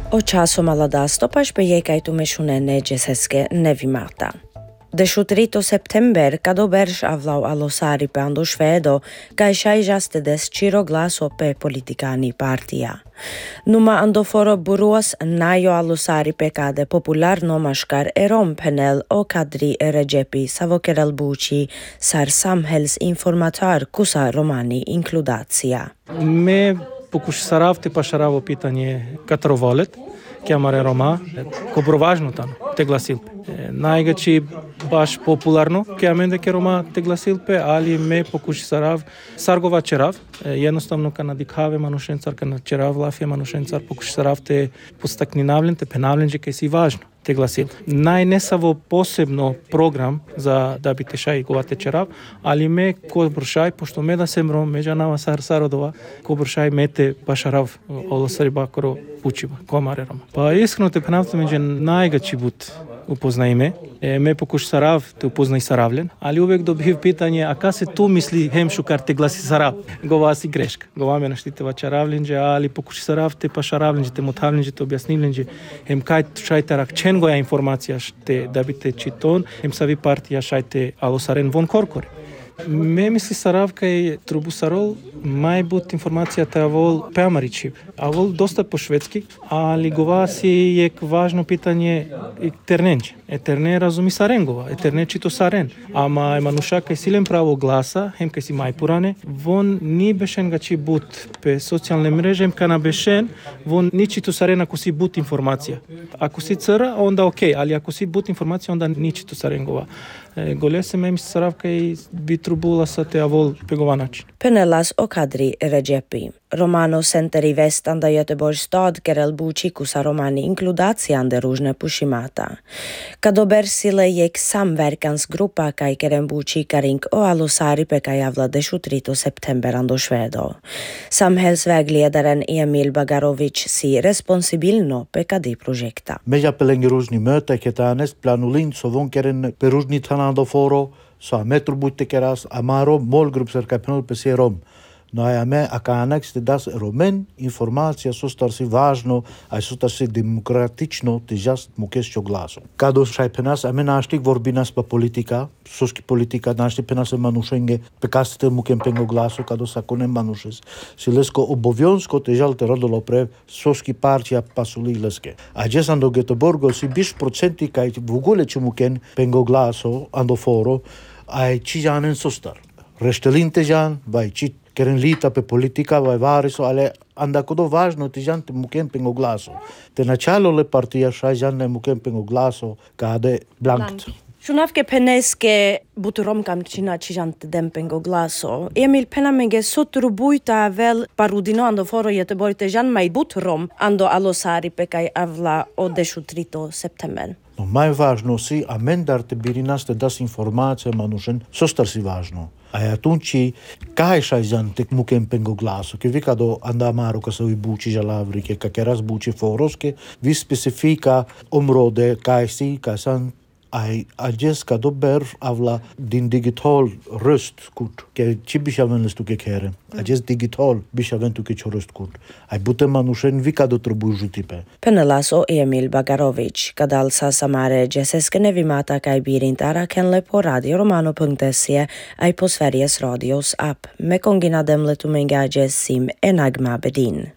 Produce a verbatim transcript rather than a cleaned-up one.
O časom alla stopaš pe jej kaj tu mešune neđeseske nevimata. Dešutrito september, kado berš avlau alosari pe ando švedo, kaj šajžaste des čiro glaso pe politikani partija. Numa ando foro buruos najo alosari pe kade popularno maškar erom penel o kadri Recepi Savokerel Buči sar samhällsinformatör kusa romani inkludacija. Me pokušarav te pašaravo pitanje katero volet, chiamare Roma, cobro važno tam, te glasilpe. Najgači baš popularno, chiamende ke Roma te glasilpe, ali me pokušarav sargova čerav, jednostavno kana dikhave manušencar, kana čerav lafje manušencar, pokušarav te postakninavljen, te penavljen, ke si važno. Te glasil. Naj ne samo posebno program za da bi te šaj govate čerav, ali me ko bršaj, pošto me da sem rom, međa nama sar sarodova, ko bršaj mete pašarav olosari bakoro učiva, komare Roma. Pa iskreno te penavto međe najgači but upoznaj me, e, me pokuš sarav, te upoznaj saravljen, ali uvek dobiv pitanje, a ka se tu misli hemšu kar te glasi sarav? Gova si greška. Gova me naštiteva čaravljenđe, ali pokuš sarav te pašaravljenđe, te motavljenđe, te objasnivljenđe, hem kaj šajtarak čen goja informacija šte da bi te čiton, hem savi partija šajte alosaren von korkore. Me misli Saravka je trubusarol, maj but informacija te avol peamaričiv. Avol dosta po švedski, ali gova si je važno pitanje eternenđe. Eterne razumi sarengova, eterne čito saren. Ama je manuša kaj silen pravo glasa, hem kaj si maj purane, von ni bešen gači but pe socijalne mreže, hem kana bešen, von ni čito saren ako si but informacija. Ako si cra, onda okej, ali ako si but informacija, onda ni čito sarengova. Golje se me misli Saravka i bi trubula sa te avol pegova način. Penelas o kadri Recepi. Romano Center i Vestanda Göteborgs stad Kerel Buči kusa romani inkludacijande ružne pušimata. Kado bersile jek samverkansgruppa kaj Kerel Buči karing o alosari pe kaj avla dešutrito september ando švedo. Samhällsvägledaren Emil Bagarovic si responsibilno pe kadi projekta. Međa pelengi ružni möte ketanes planulin sovon keren pe ružni tanando foro sa metru butte keras amaro målgrupp serka penol pe se rom. No a me akanak ste das romen informacija sustar si važno, a sustar si demokratično te just mukesčo glaso. Kado šaj penas, a me naštik vorbinas pa politika, soski politika našti penas manušenge, pekastite mukem pengo glaso, kado sakone manušes. Si lesko obovjonsko te žal te rodolo pre soski partija pasuli leske. A jes ando Göteborgo si biš procenti kaj v ogóle če muken pengo glaso ando foro, a či žanen sustar. Reštelinte žan, vaj či keren lita pe politika vai variso, ale anda kodo važno ti žante mukem pengo glaso. Te načalo le partija šaj žane mukem pengo glaso kade blankt. Šunavke peneske buturom kam čina čižante dem pengo glaso. Emil penamenge sotru bujta vel parudino ando foro Göteborg te žan maj buturom ando alosari pe kaj avla o dešutrito september. No maj važno si, a mendar te birinaste das informacije manušen, sostar si važno. A atunci, kaj šaj žan te mukem pengo glaso, che vi kado andamaro ka se vi buči žalavri, ke kakeras buči foroske, vi specifika omrode kaj si, kaj san Ai ajes kado ber avla din digital röst kut ke chibishaven lestu ke kere ajes digital bishaven tu ke chorost kut ai bute manušen vi kado trubuju tipe Penelas o Emil Bagarovic kadal sa samare jeseske nevimata kaj birintara kenle po radio romano punkt se ai po Sveriges Radios app me kongina demle tu mengajes sim enagma bedin.